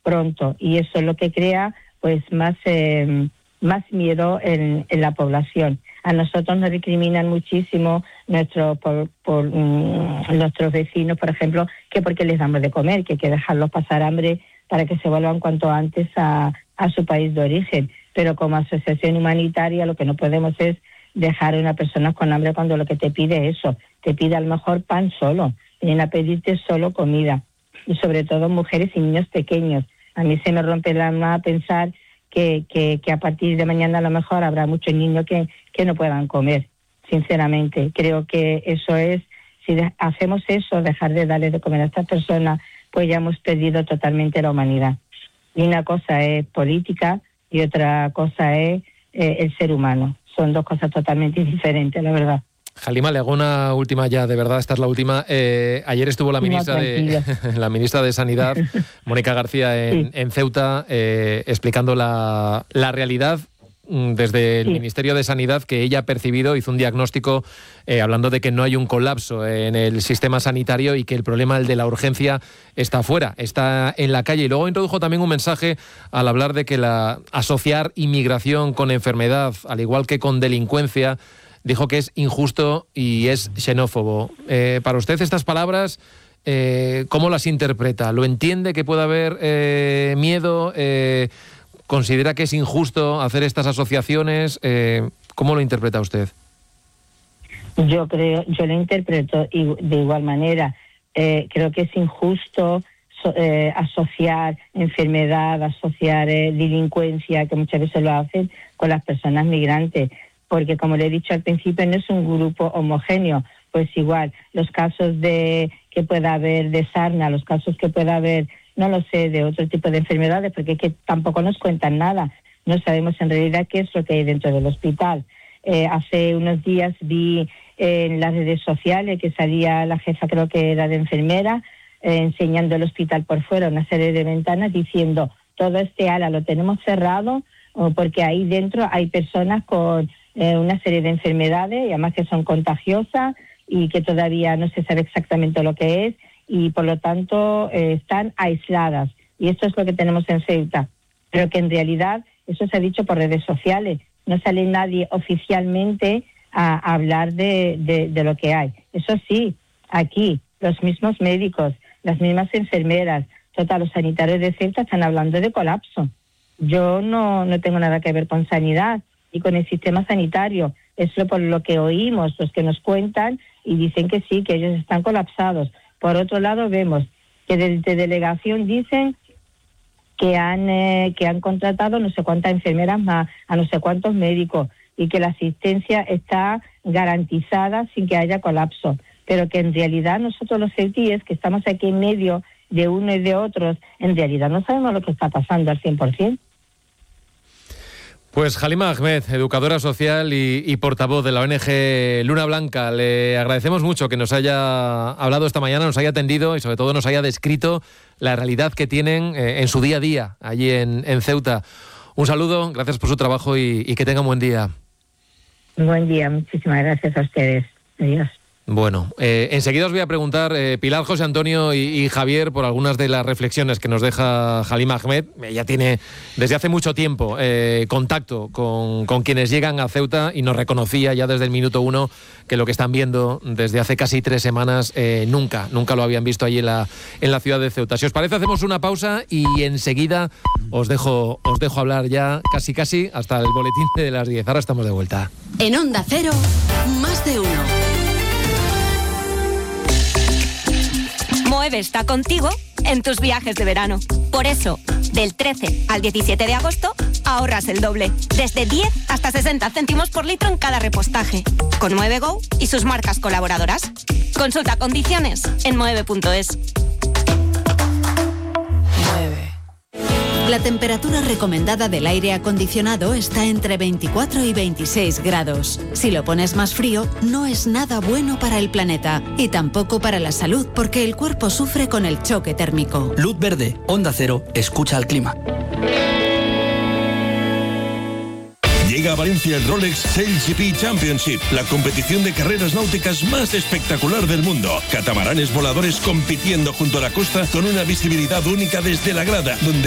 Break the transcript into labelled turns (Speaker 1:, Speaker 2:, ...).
Speaker 1: pronto, y eso es lo que crea pues más miedo en la población. A nosotros nos recriminan muchísimo nuestros vecinos, por ejemplo, que porque les damos de comer, que hay que dejarlos pasar hambre para que se vuelvan cuanto antes a su país de origen. Pero como asociación humanitaria lo que no podemos es dejar a una persona con hambre cuando lo que te pide es eso, te pide a lo mejor pan solo, vienen a pedirte solo comida, y sobre todo mujeres y niños pequeños. A mí se me rompe el alma pensar que a partir de mañana a lo mejor habrá muchos niños que no puedan comer. Sinceramente, creo que eso es, si hacemos eso, dejar de darle de comer a estas personas, pues ya hemos perdido totalmente la humanidad. Y una cosa es política y otra cosa es el ser humano. Son dos cosas totalmente diferentes, la verdad.
Speaker 2: Halima, le hago una última ya, de verdad, esta es la última. Ayer estuvo la ministra de Sanidad, Mónica García, en Ceuta, explicando la realidad desde el Ministerio de Sanidad que ella ha percibido, hizo un diagnóstico hablando de que no hay un colapso en el sistema sanitario y que el problema, el de la urgencia, está afuera, está en la calle. Y luego introdujo también un mensaje al hablar de que asociar inmigración con enfermedad, al igual que con delincuencia, dijo que es injusto y es xenófobo. Para usted estas palabras, ¿cómo las interpreta? ¿Lo entiende que puede haber miedo? ¿Considera que es injusto hacer estas asociaciones? ¿Cómo lo interpreta usted?
Speaker 1: Yo lo interpreto de igual manera. Creo que es injusto asociar enfermedad, asociar delincuencia, que muchas veces lo hacen con las personas migrantes, porque como le he dicho al principio, no es un grupo homogéneo. Pues igual, los casos que pueda haber de sarna, los casos que pueda haber, no lo sé, de otro tipo de enfermedades, porque es que tampoco nos cuentan nada. No sabemos en realidad qué es lo que hay dentro del hospital. Hace unos días vi en las redes sociales que salía la jefa, creo que era de enfermera, enseñando el hospital por fuera, una serie de ventanas, diciendo todo este ala lo tenemos cerrado porque ahí dentro hay personas con una serie de enfermedades, y además que son contagiosas y que todavía no se sabe exactamente lo que es, y por lo tanto están aisladas. Y esto es lo que tenemos en Ceuta. Pero que en realidad eso se ha dicho por redes sociales. No sale nadie oficialmente a hablar de lo que hay. Eso sí, aquí los mismos médicos, las mismas enfermeras, todos los sanitarios de Ceuta están hablando de colapso. Yo no tengo nada que ver con sanidad y con el sistema sanitario. Es por lo que oímos, los que nos cuentan y dicen que sí, que ellos están colapsados. Por otro lado, vemos que desde delegación dicen que han contratado no sé cuántas enfermeras más, a no sé cuántos médicos, y que la asistencia está garantizada sin que haya colapso. Pero que en realidad nosotros los ceutíes, que estamos aquí en medio de uno y de otros, en realidad no sabemos lo que está pasando al 100%.
Speaker 2: Pues Halima Ahmed, educadora social y portavoz de la ONG Luna Blanca, le agradecemos mucho que nos haya hablado esta mañana, nos haya atendido y sobre todo nos haya descrito la realidad que tienen en su día a día allí en Ceuta. Un saludo, gracias por su trabajo y que tengan buen día.
Speaker 1: Buen día, muchísimas gracias a ustedes. Adiós.
Speaker 2: Bueno, enseguida os voy a preguntar, Pilar, José Antonio y Javier, por algunas de las reflexiones que nos deja Halima Ahmed. Ella tiene desde hace mucho tiempo contacto con quienes llegan a Ceuta y nos reconocía ya desde el minuto 1 que lo que están viendo desde hace casi 3 semanas nunca lo habían visto allí en la ciudad de Ceuta. Si os parece, hacemos una pausa y enseguida os dejo hablar ya casi hasta el boletín de las 10. Ahora estamos de vuelta.
Speaker 3: En Onda Cero, más de uno. Moeve está contigo en tus viajes de verano. Por eso, del 13 al 17 de agosto, ahorras el doble. Desde 10 hasta 60 céntimos por litro en cada repostaje. Con Moeve Go y sus marcas colaboradoras. Consulta condiciones en moeve.es. La temperatura recomendada del aire acondicionado está entre 24 y 26 grados. Si lo pones más frío, no es nada bueno para el planeta y tampoco para la salud, porque el cuerpo sufre con el choque térmico.
Speaker 4: Luz verde, Onda Cero, escucha al clima.
Speaker 5: Llega a Valencia el Rolex Sail Championship, la competición de carreras náuticas más espectacular del mundo. Catamaranes voladores compitiendo junto a la costa con una visibilidad única desde la grada, donde